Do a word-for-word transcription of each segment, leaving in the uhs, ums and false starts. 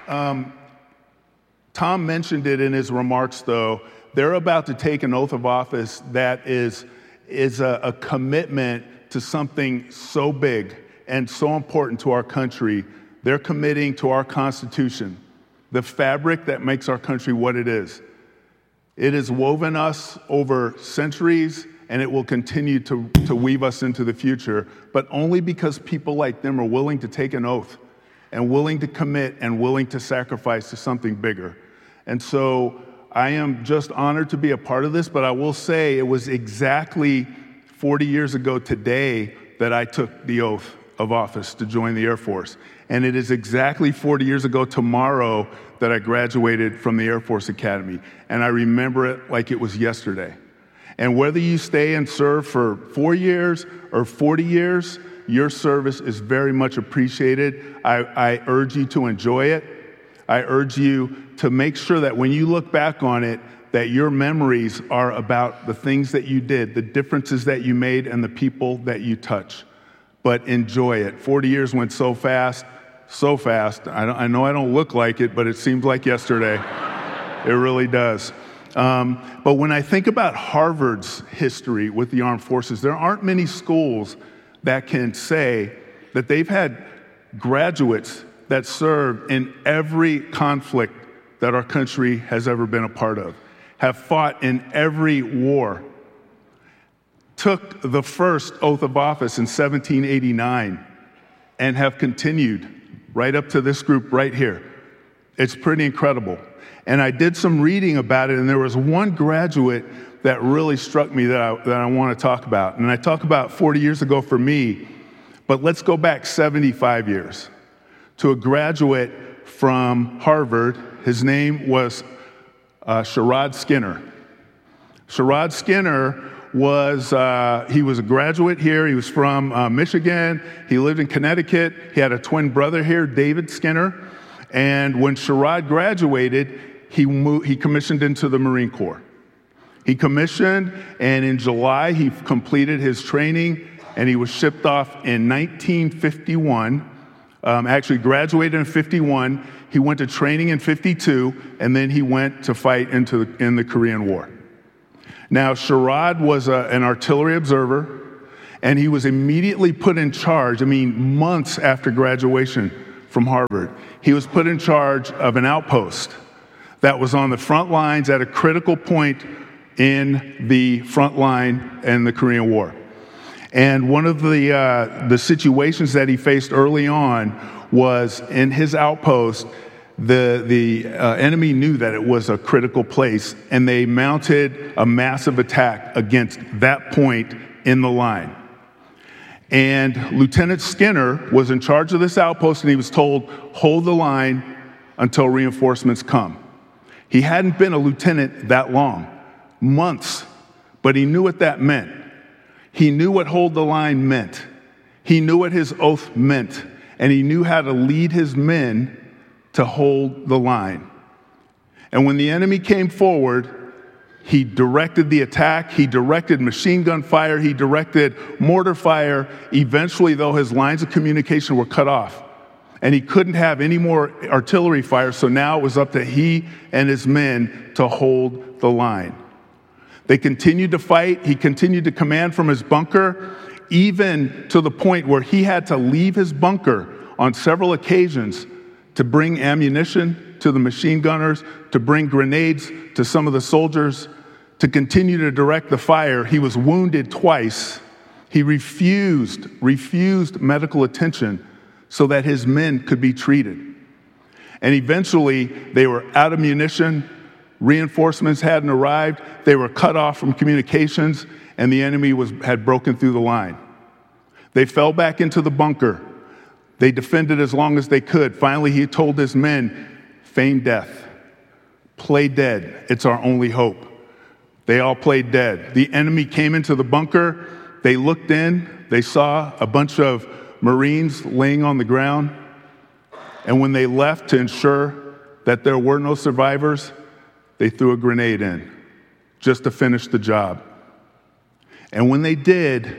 Tom mentioned it in his remarks, though. They're about to take an oath of office that is, is a, a commitment to something so big and so important to our country. They're committing to our Constitution, the fabric that makes our country what it is. It has woven us over centuries, and it will continue to, to weave us into the future, but only because people like them are willing to take an oath and willing to commit and willing to sacrifice to something bigger. And so I am just honored to be a part of this, but I will say it was exactly forty years ago today that I took the oath of office to join the Air Force. And it is exactly forty years ago tomorrow that I graduated from the Air Force Academy. And I remember it like it was yesterday. And whether you stay and serve for four years or forty years, your service is very much appreciated. I, I urge you to enjoy it. I urge you to make sure that when you look back on it, that your memories are about the things that you did, the differences that you made, and the people that you touch. But enjoy it. forty years went so fast, so fast. I, don't, I know I don't look like it, but it seems like yesterday. It really does. Um, but when I think about Harvard's history with the armed forces, there aren't many schools that can say that they've had graduates that served in every conflict that our country has ever been a part of, have fought in every war, took the first oath of office in seventeen eighty-nine, and have continued right up to this group right here. It's pretty incredible. And I did some reading about it, and there was one graduate that really struck me that I, that I want to talk about. And I talk about forty years ago for me, but let's go back seventy-five years to a graduate from Harvard. His name was uh, Sherrod Skinner. Sherrod Skinner was, uh, he was a graduate here. He was from uh, Michigan. He lived in Connecticut. He had a twin brother here, David Skinner. And when Sherrod graduated, he moved, he commissioned into the Marine Corps. He commissioned, and in July, he completed his training, and he was shipped off in nineteen fifty-one. Um, actually graduated in fifty-one. He went to training in fifty-two, and then he went to fight into the, in the Korean War. Now, Sherrod was a, an artillery observer, and he was immediately put in charge, I mean, months after graduation from Harvard. He was put in charge of an outpost that was on the front lines at a critical point in the front line in the Korean War. And one of the uh, the situations that he faced early on was in his outpost, the, the uh, enemy knew that it was a critical place, and they mounted a massive attack against that point in the line. And Lieutenant Skinner was in charge of this outpost, and he was told, hold the line until reinforcements come. He hadn't been a lieutenant that long, months, but he knew what that meant. He knew what hold the line meant. He knew what his oath meant, and he knew how to lead his men to hold the line. And when the enemy came forward, he directed the attack, he directed machine gun fire, he directed mortar fire. Eventually, though, his lines of communication were cut off, and he couldn't have any more artillery fire, so now it was up to he and his men to hold the line. They continued to fight. He continued to command from his bunker, even to the point where he had to leave his bunker on several occasions to bring ammunition to the machine gunners, to bring grenades to some of the soldiers, to continue to direct the fire. He was wounded twice. He refused, refused medical attention so that his men could be treated. And eventually, they were out of munition. Reinforcements hadn't arrived. They were cut off from communications, and the enemy was, had broken through the line. They fell back into the bunker. They defended as long as they could. Finally, he told his men, feign death. Play dead. It's our only hope. They all played dead. The enemy came into the bunker. They looked in. They saw a bunch of Marines laying on the ground. And when they left to ensure that there were no survivors, they threw a grenade in just to finish the job. And when they did,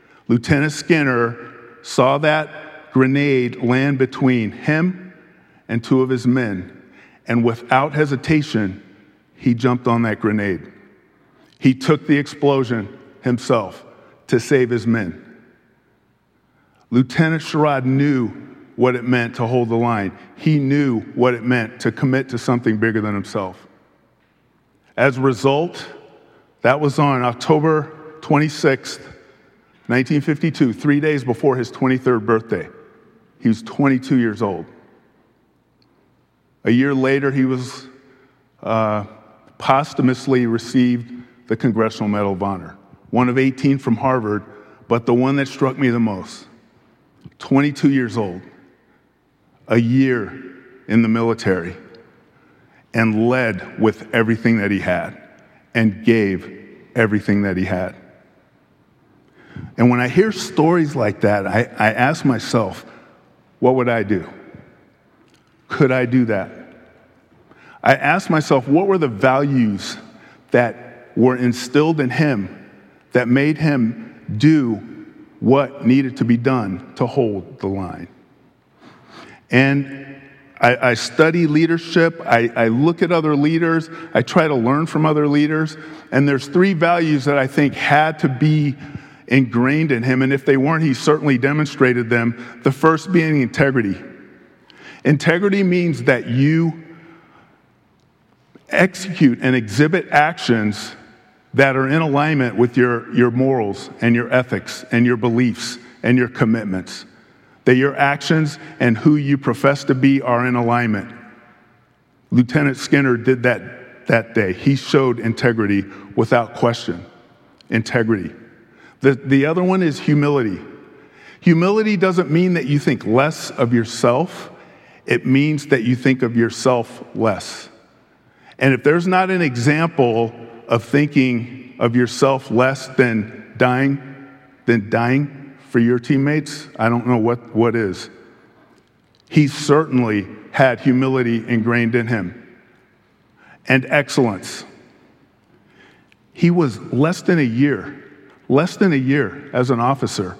Lieutenant Skinner saw that grenade land between him and two of his men, and without hesitation, he jumped on that grenade. He took the explosion himself to save his men. Lieutenant Sherrod knew what it meant to hold the line. He knew what it meant to commit to something bigger than himself. As a result, that was on October twenty-sixth, nineteen fifty-two, three days before his twenty-third birthday. He was twenty-two years old. A year later, he was uh, posthumously received the Congressional Medal of Honor, one of eighteen from Harvard, but the one that struck me the most. twenty-two years old, a year in the military, and led with everything that he had and gave everything that he had. And when I hear stories like that, I, I ask myself, what would I do? Could I do that? I ask myself, what were the values that were instilled in him that made him do what needed to be done to hold the line? And I, I study leadership. I, I look at other leaders. I try to learn from other leaders. And there's three values that I think had to be ingrained in him. And if they weren't, he certainly demonstrated them. The first being integrity. Integrity means that you execute and exhibit actions that are in alignment with your, your morals and your ethics and your beliefs and your commitments. That your actions and who you profess to be are in alignment. Lieutenant Skinner did that that day. He showed integrity without question. Integrity. The, the other one is humility. Humility doesn't mean that you think less of yourself. It means that you think of yourself less. And if there's not an example of thinking of yourself less than dying, than dying for your teammates, I don't know what, what is. He certainly had humility ingrained in him. And excellence. He was less than a year, less than a year as an officer.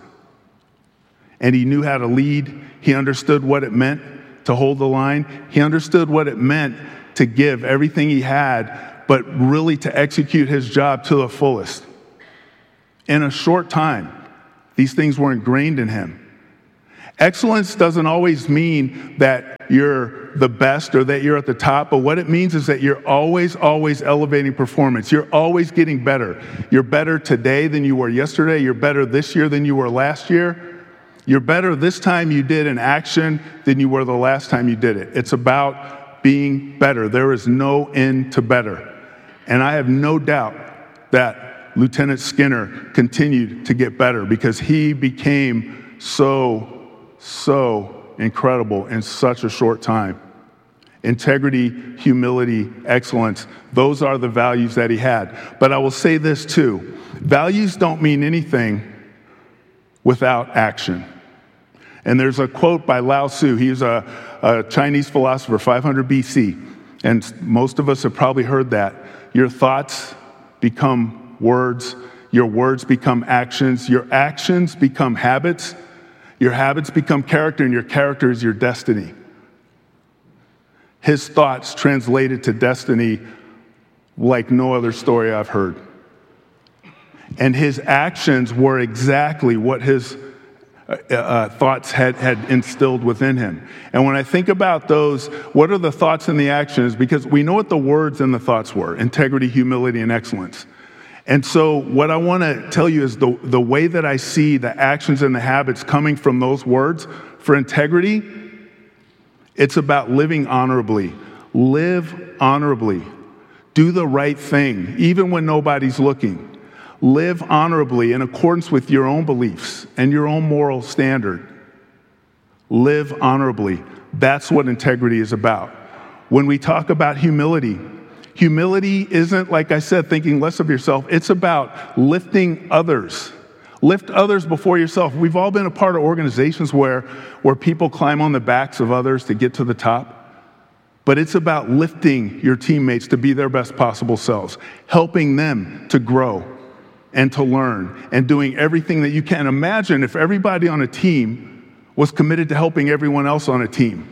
And he knew how to lead. He understood what it meant to hold the line. He understood what it meant to give everything he had, but really to execute his job to the fullest. In a short time, these things were ingrained in him. Excellence doesn't always mean that you're the best or that you're at the top, but what it means is that you're always, always elevating performance. You're always getting better. You're better today than you were yesterday. You're better this year than you were last year. You're better this time you did an action than you were the last time you did it. It's about being better. There is no end to better. And I have no doubt that Lieutenant Skinner continued to get better because he became so So incredible in such a short time. Integrity, humility, excellence, those are the values that he had. But I will say this too, values don't mean anything without action. And there's a quote by Lao Tzu. He's a, a Chinese philosopher, five hundred B C. And most of us have probably heard that. Your thoughts become words. Your words become actions. Your actions become habits. Your habits become character, and your character is your destiny. His thoughts translated to destiny like no other story I've heard. And his actions were exactly what his uh, uh, thoughts had, had instilled within him. And when I think about those, what are the thoughts and the actions? Because we know what the words and the thoughts were: integrity, humility, and excellence. And so what I want to tell you is the, the way that I see the actions and the habits coming from those words. For integrity, it's about living honorably. Live honorably. Do the right thing, even when nobody's looking. Live honorably in accordance with your own beliefs and your own moral standard. Live honorably. That's what integrity is about. When we talk about humility, Humility isn't, like I said, thinking less of yourself. It's about lifting others. Lift others before yourself. We've all been a part of organizations where, where people climb on the backs of others to get to the top. But it's about lifting your teammates to be their best possible selves, helping them to grow and to learn, and doing everything that you can. Imagine if everybody on a team was committed to helping everyone else on a team.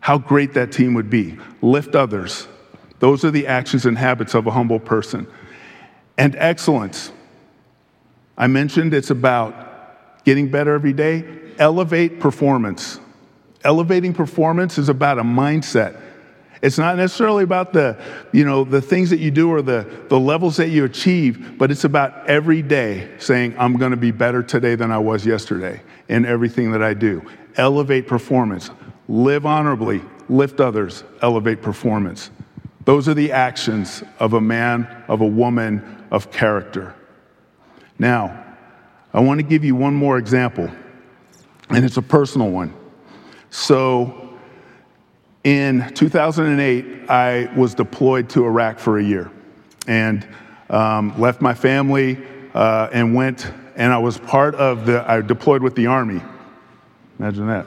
how great that team would be. Lift others. Those are the actions and habits of a humble person. And excellence. I mentioned it's about getting better every day. Elevate performance. Elevating performance is about a mindset. It's not necessarily about the, you know, the things that you do or the, the levels that you achieve, but it's about every day saying, I'm going to be better today than I was yesterday in everything that I do. Elevate performance. Live honorably. Lift others. Elevate performance. Those are the actions of a man, of a woman of character. Now, I want to give you one more example, and it's a personal one. So, in two thousand eight, I was deployed to Iraq for a year and um, left my family uh, and went, and I was part of the, I deployed with the Army. Imagine that.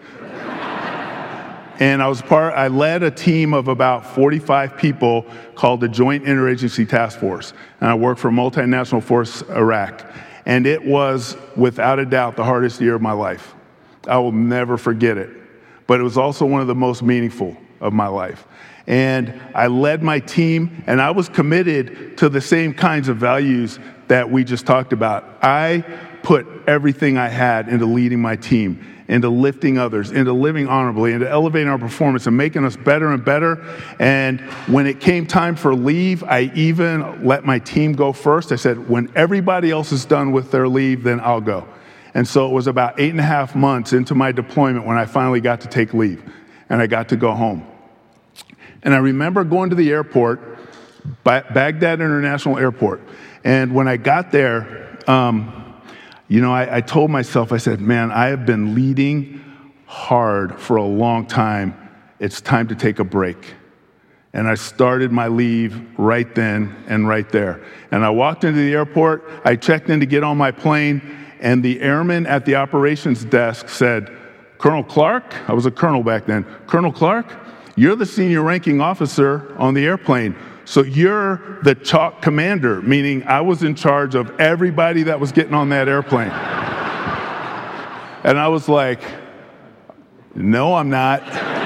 And I was part, I led a team of about forty-five people called the Joint Interagency Task Force. And I worked for Multinational Force Iraq. And it was, without a doubt, the hardest year of my life. I will never forget it. But it was also one of the most meaningful of my life. And I led my team, and I was committed to the same kinds of values that we just talked about. I put everything I had into leading my team, into lifting others, into living honorably, into elevating our performance and making us better and better. And when it came time for leave, I even let my team go first. I said, when everybody else is done with their leave, then I'll go. And so it was about eight and a half months into my deployment when I finally got to take leave and I got to go home. And I remember going to the airport, Baghdad International Airport. And when I got there, um, you know, I, I told myself, I said, man, I have been leading hard for a long time. It's time to take a break. And I started my leave right then and right there. And I walked into the airport, I checked in to get on my plane, and the airman at the operations desk said, Colonel Clark, I was a colonel back then, Colonel Clark, you're the senior ranking officer on the airplane. So you're the chalk commander, meaning I was in charge of everybody that was getting on that airplane. And I was like, no, I'm not.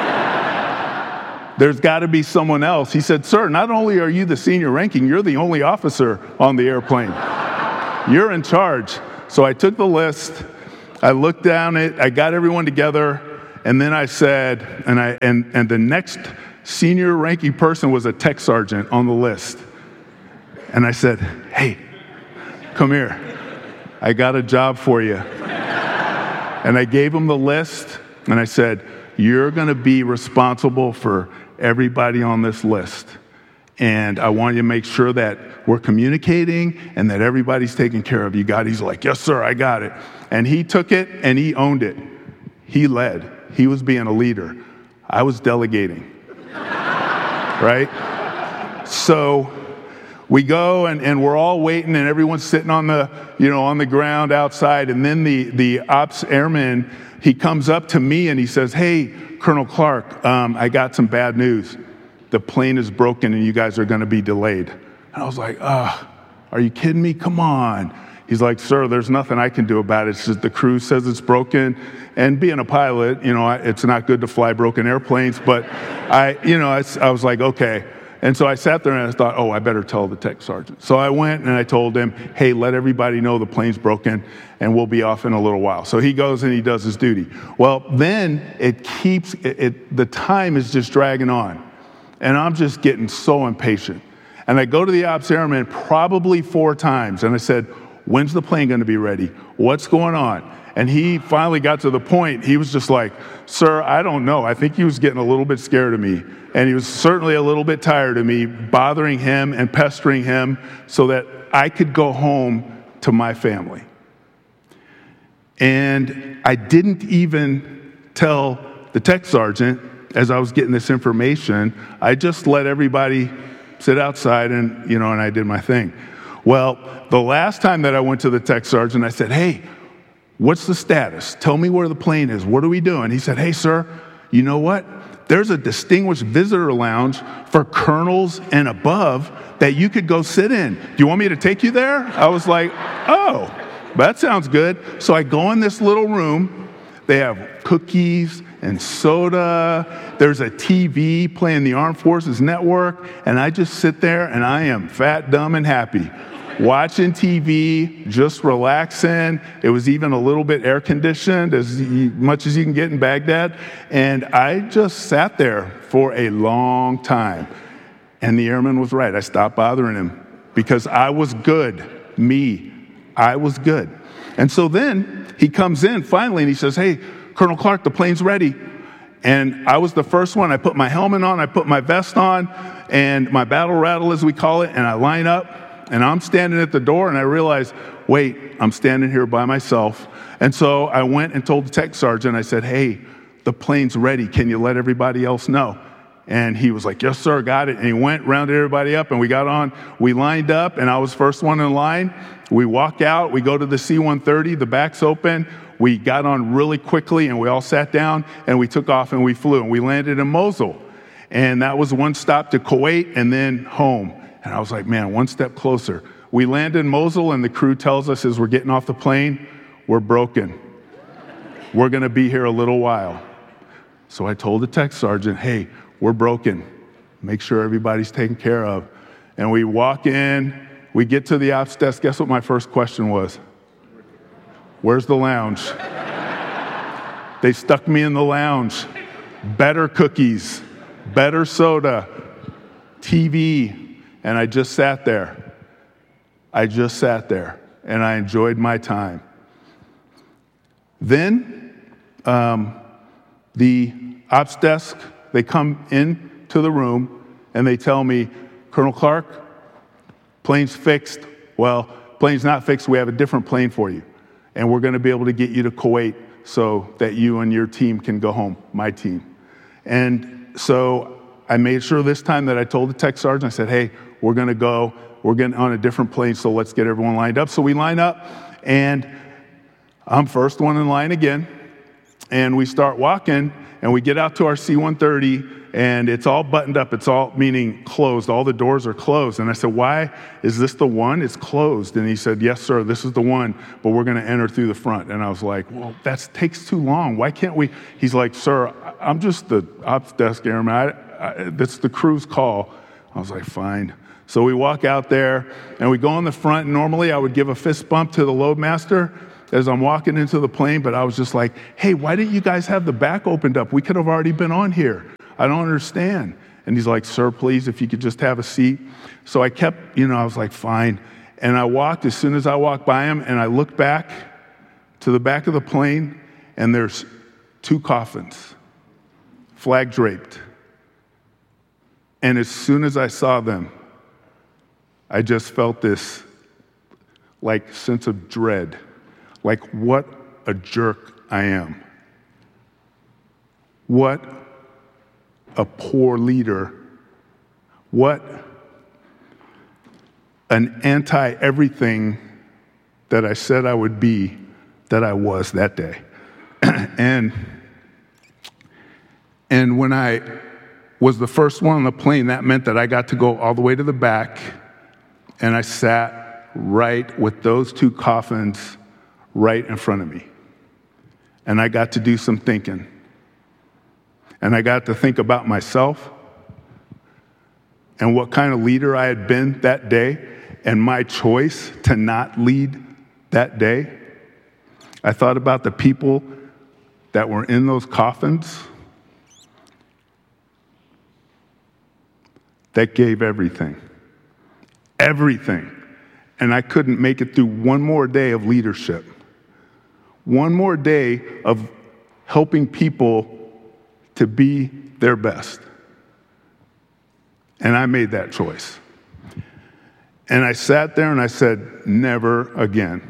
There's got to be someone else. He said, sir, not only are you the senior ranking, you're the only officer on the airplane. You're in charge. So I took the list, I looked down it, I got everyone together, and then I said, and I and, and the next senior ranking person was a tech sergeant on the list. And I said, hey, come here. I got a job for you. And I gave him the list, and I said, you're going to be responsible for everybody on this list. And I want you to make sure that we're communicating and that everybody's taken care of. You got it? He's like, yes, sir, I got it. And he took it, and he owned it. He led. He was being a leader. I was delegating. Right? So we go and, and we're all waiting and everyone's sitting on the, you know, on the ground outside. And then the, the ops airman, he comes up to me and he says, hey, Colonel Clark, um, I got some bad news. The plane is broken and you guys are going to be delayed. And I was like, ah, oh, are you kidding me? Come on. He's like, sir, there's nothing I can do about it. It's just the crew says it's broken. And being a pilot, you know, it's not good to fly broken airplanes. But I, you know, I, I was like, okay. And so I sat there and I thought, oh, I better tell the tech sergeant. So I went and I told him, hey, let everybody know the plane's broken and we'll be off in a little while. So he goes and he does his duty. Well, then it keeps, it, it the time is just dragging on. And I'm just getting so impatient. And I go to the ops airman probably four times and I said, when's the plane going to be ready? What's going on? And he finally got to the point, he was just like, sir, I don't know. I think he was getting a little bit scared of me. And he was certainly a little bit tired of me bothering him and pestering him so that I could go home to my family. And I didn't even tell the tech sergeant as I was getting this information. I just let everybody sit outside and, you know, and I did my thing. Well, the last time that I went to the tech sergeant, I said, hey, what's the status? Tell me where the plane is. What are we doing? He said, hey, sir, you know what? There's a distinguished visitor lounge for colonels and above that you could go sit in. Do you want me to take you there? I was like, oh, that sounds good. So I go in this little room. They have cookies and soda. There's a T V playing the Armed Forces Network, and I just sit there and I am fat, dumb, and happy. Watching T V, just relaxing. It was even a little bit air conditioned, as much as you can get in Baghdad. And I just sat there for a long time. And the airman was right. I stopped bothering him because I was good. Me, I was good. And so then he comes in finally and he says, "Hey, Colonel Clark, the plane's ready." And I was the first one. I put my helmet on, I put my vest on, and my battle rattle, as we call it, and I line up. And I'm standing at the door, and I realize, wait, I'm standing here by myself. And so I went and told the tech sergeant, I said, "Hey, the plane's ready. Can you let everybody else know?" And he was like, "Yes, sir, got it." And he went, rounded everybody up, and we got on. We lined up, and I was first one in line. We walk out. We go to the C one thirty. The back's open. We got on really quickly, and we all sat down, and we took off, and we flew. And we landed in Mosul. And that was one stop to Kuwait and then home. And I was like, man, one step closer. We land in Mosul, and the crew tells us as we're getting off the plane, we're broken. We're going to be here a little while. So I told the tech sergeant, "Hey, we're broken. Make sure everybody's taken care of." And we walk in. We get to the ops desk. Guess what my first question was? Where's the lounge? They stuck me in the lounge. Better cookies, better soda, T V. And I just sat there. I just sat there, and I enjoyed my time. Then um, the ops desk, they come into the room, and they tell me, "Colonel Clark, plane's fixed." Well, plane's not fixed. We have a different plane for you, and we're going to be able to get you to Kuwait so that you and your team can go home, my team. And so I made sure this time that I told the tech sergeant, I said, "Hey, we're going to go. We're getting on a different plane, so let's get everyone lined up." So we line up, and I'm first one in line again. And we start walking, and we get out to our C one thirty, and it's all buttoned up. It's all, meaning closed. All the doors are closed. And I said, "Why is this the one? It's closed." And he said, "Yes, sir, this is the one, but we're going to enter through the front." And I was like, "Well, that takes too long. Why can't we?" He's like, "Sir, I'm just the ops desk airman. I, I, that's the crew's call." I was like, "Fine." So we walk out there, and we go in the front. And normally, I would give a fist bump to the loadmaster as I'm walking into the plane, but I was just like, "Hey, why didn't you guys have the back opened up? We could have already been on here. I don't understand." And he's like, "Sir, please, if you could just have a seat." So I kept, you know, I was like, fine. And I walked, as soon as I walked by him, and I looked back to the back of the plane, and there's two coffins, flag draped. And as soon as I saw them, I just felt this, like, sense of dread. Like, what a jerk I am. What a poor leader. What an anti-everything that I said I would be, that I was that day. and, and when I was the first one on the plane, that meant that I got to go all the way to the back, and I sat right with those two coffins right in front of me. And I got to do some thinking. And I got to think about myself and what kind of leader I had been that day and my choice to not lead that day. I thought about the people that were in those coffins that gave everything. Everything. And I couldn't make it through one more day of leadership. One more day of helping people to be their best. And I made that choice. And I sat there and I said, never again.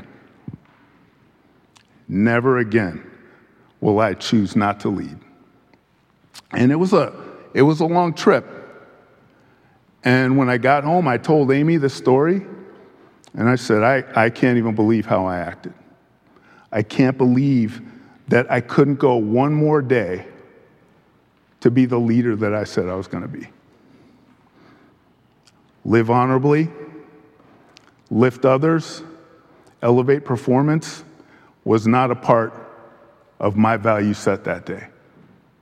Never again will I choose not to lead. And it was a it was a long trip. And when I got home, I told Amy the story, and I said, I, I can't even believe how I acted. I can't believe that I couldn't go one more day to be the leader that I said I was going to be. Live honorably, lift others, elevate performance was not a part of my value set that day.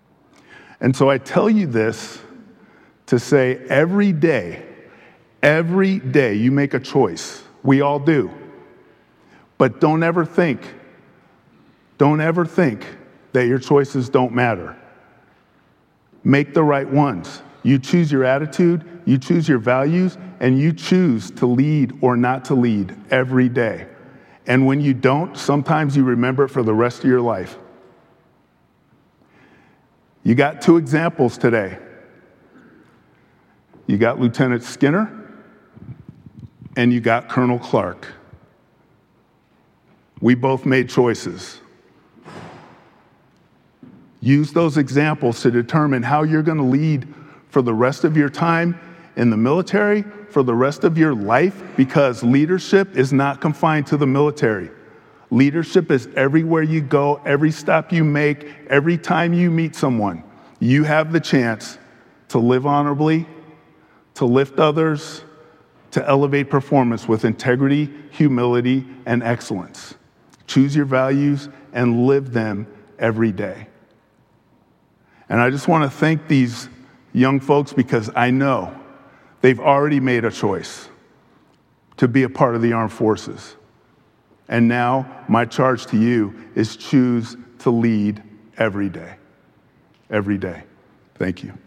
And so I tell you this to say every day, every day you make a choice. We all do. But don't ever think, don't ever think that your choices don't matter. Make the right ones. You choose your attitude, you choose your values, and you choose to lead or not to lead every day. And when you don't, sometimes you remember it for the rest of your life. You got two examples today. You got Lieutenant Skinner, and you got Colonel Clark. We both made choices. Use those examples to determine how you're going to lead for the rest of your time in the military, for the rest of your life, because leadership is not confined to the military. Leadership is everywhere you go, every stop you make, every time you meet someone. You have the chance to live honorably, to lift others, to elevate performance with integrity, humility, and excellence. Choose your values and live them every day. And I just want to thank these young folks because I know they've already made a choice to be a part of the armed forces. And now my charge to you is choose to lead every day. Every day. Thank you.